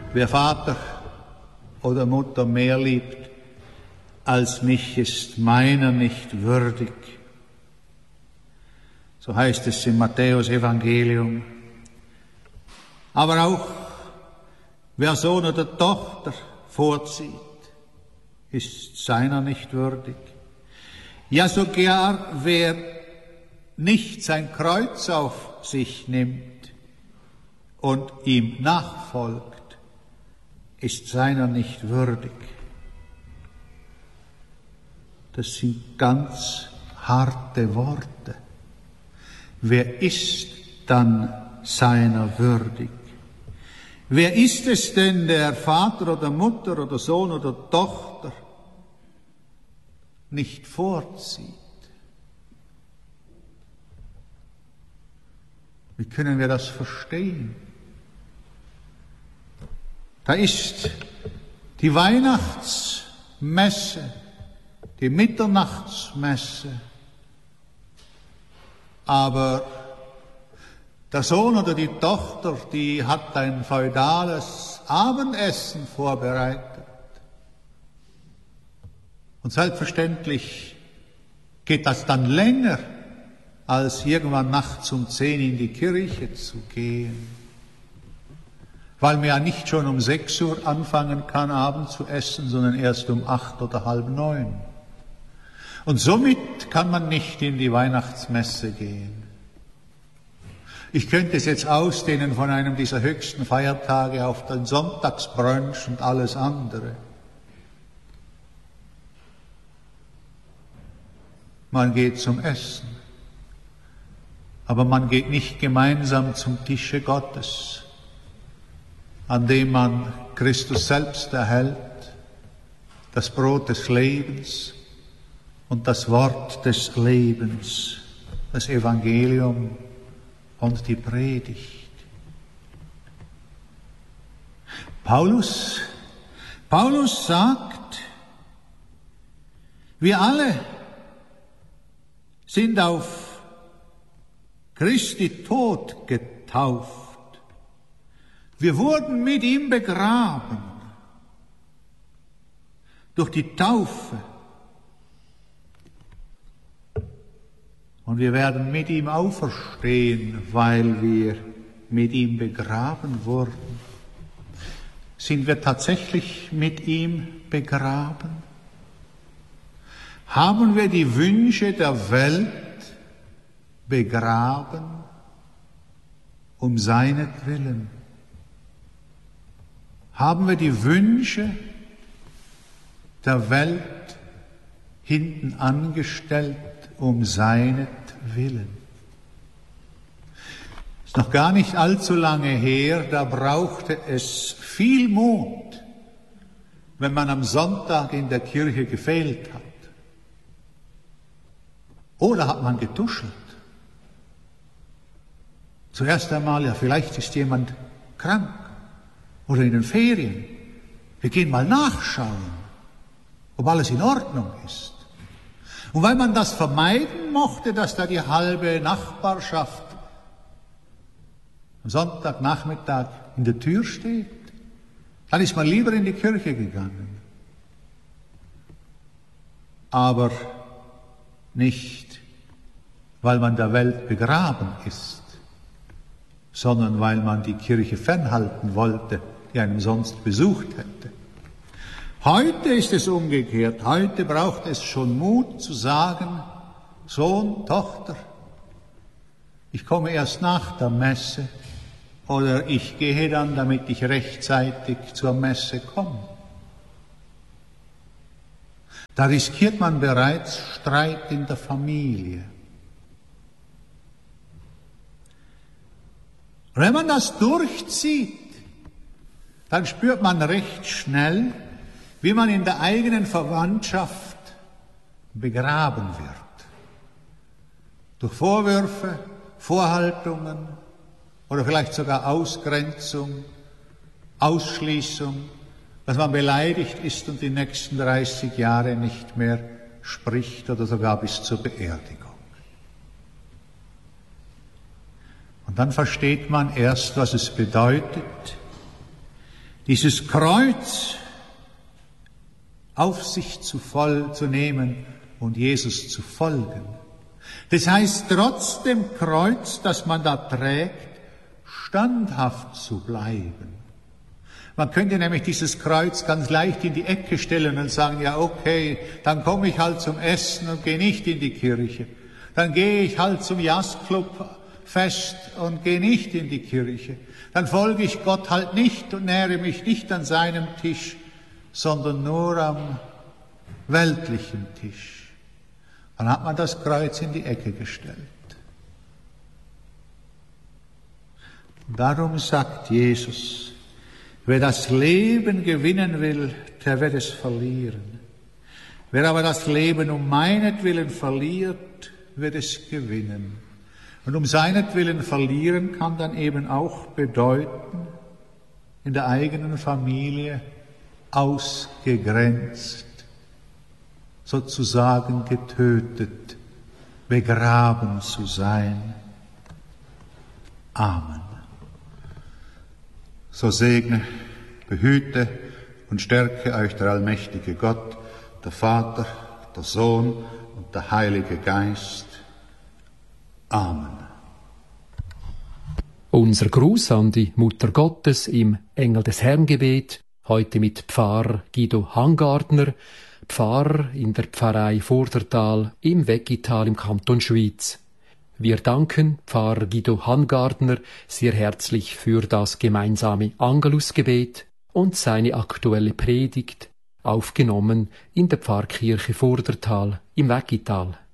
Wer Vater oder Mutter mehr liebt als mich, ist meiner nicht würdig. So heißt es im Matthäus-Evangelium. Aber auch wer Sohn oder Tochter vorzieht, ist seiner nicht würdig. Ja, sogar wer nicht sein Kreuz auf sich nimmt und ihm nachfolgt, ist seiner nicht würdig. Das sind ganz harte Worte. Wer ist dann seiner würdig? Wer ist es denn, der Vater oder Mutter oder Sohn oder Tochter nicht vorzieht? Wie können wir das verstehen? Da ist die Weihnachtsmesse, die Mitternachtsmesse, aber der Sohn oder die Tochter, die hat ein feudales Abendessen vorbereitet. Und selbstverständlich geht das dann länger, als irgendwann nachts um 10 in die Kirche zu gehen. Weil man ja nicht schon um 6 Uhr anfangen kann, Abend zu essen, sondern erst um 8 oder halb 9. Und somit kann man nicht in die Weihnachtsmesse gehen. Ich könnte es jetzt ausdehnen von einem dieser höchsten Feiertage auf den Sonntagsbrunch und alles andere. Man geht zum Essen, aber man geht nicht gemeinsam zum Tische Gottes, an dem man Christus selbst erhält, das Brot des Lebens und das Wort des Lebens, das Evangelium und die Predigt. Paulus sagt, wir alle sind auf Christi Tod getauft. Wir wurden mit ihm begraben durch die Taufe. Und wir werden mit ihm auferstehen, weil wir mit ihm begraben wurden. Sind wir tatsächlich mit ihm begraben? Haben wir die Wünsche der Welt begraben um seinetwillen? Haben wir die Wünsche der Welt hinten angestellt um seinetwillen? Ist noch gar nicht allzu lange her, da brauchte es viel Mut, wenn man am Sonntag in der Kirche gefehlt hat. Oder hat man getuschelt? Zuerst einmal, ja, vielleicht ist jemand krank oder in den Ferien. Wir gehen mal nachschauen, ob alles in Ordnung ist. Und weil man das vermeiden mochte, dass da die halbe Nachbarschaft am Sonntagnachmittag in der Tür steht, dann ist man lieber in die Kirche gegangen. Aber nicht, weil man der Welt begraben ist, sondern weil man die Kirche fernhalten wollte, die einem sonst besucht hätte. Heute ist es umgekehrt. Heute braucht es schon Mut zu sagen, Sohn, Tochter, ich komme erst nach der Messe oder ich gehe dann, damit ich rechtzeitig zur Messe komme. Da riskiert man bereits Streit in der Familie. Und wenn man das durchzieht, dann spürt man recht schnell, wie man in der eigenen Verwandtschaft begraben wird. Durch Vorwürfe, Vorhaltungen oder vielleicht sogar Ausgrenzung, Ausschließung, dass man beleidigt ist und die nächsten 30 Jahre nicht mehr spricht oder sogar bis zur Beerdigung. Und dann versteht man erst, was es bedeutet, dieses Kreuz auf sich zu nehmen und Jesus zu folgen. Das heißt, trotz dem Kreuz, das man da trägt, standhaft zu bleiben. Man könnte nämlich dieses Kreuz ganz leicht in die Ecke stellen und sagen, ja okay, dann komme ich halt zum Essen und gehe nicht in die Kirche. Dann gehe ich halt zum Jazzclub-Fest und gehe nicht in die Kirche. Dann folge ich Gott halt nicht und nähere mich nicht an seinem Tisch, sondern nur am weltlichen Tisch. Dann hat man das Kreuz in die Ecke gestellt. Darum sagt Jesus, wer das Leben gewinnen will, der wird es verlieren. Wer aber das Leben um meinetwillen verliert, wird es gewinnen. Und um seinetwillen verlieren kann dann eben auch bedeuten, in der eigenen Familie ausgegrenzt, sozusagen getötet, begraben zu sein. Amen. So segne, behüte und stärke euch der allmächtige Gott, der Vater, der Sohn und der Heilige Geist. Amen. Unser Gruß an die Mutter Gottes im Engel des Herrn Gebet, heute mit Pfarrer Guido Hangardner, Pfarrer in der Pfarrei Vordertal im Weggital im Kanton Schwyz. Wir danken Pfarrer Guido Hangardner sehr herzlich für das gemeinsame Angelusgebet und seine aktuelle Predigt, aufgenommen in der Pfarrkirche Vordertal im Weggital.